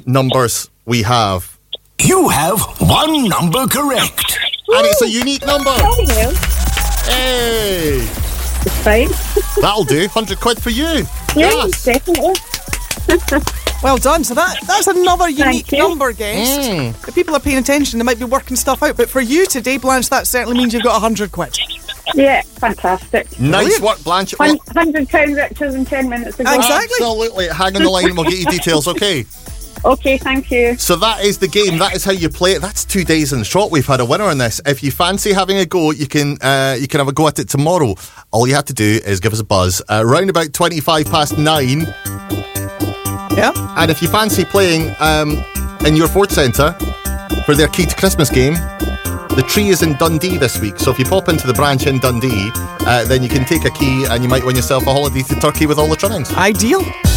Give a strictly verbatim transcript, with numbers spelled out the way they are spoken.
numbers we have. You have one number correct. And it's a unique number. Oh, yeah. Hey! It's fine. That'll do. one hundred quid for you. Yeah, Yes. definitely. Well done. So that that's another unique you. number, guest. Mm. If people are paying attention, they might be working stuff out. But for you today, Blanche, that certainly means you've got one hundred quid. Yeah, fantastic. Nice Brilliant. work, Blanche. One Well, hundred pounds richer than ten minutes ago. Exactly. absolutely. Hang on the line and we'll get you details, okay? Okay, thank you. So that is the game. That is how you play it. That's two days in short. We've had a winner on this. If you fancy having a go, you can uh, you can have a go at it tomorrow. All you have to do is give us a buzz. Uh, round about twenty-five past nine. Yeah. And if you fancy playing um, in your Ford Centre for their Key to Christmas game, the tree is in Dundee this week. So if you pop into the branch in Dundee, uh, then you can take a key and you might win yourself a holiday to Turkey with all the trimmings. Ideal.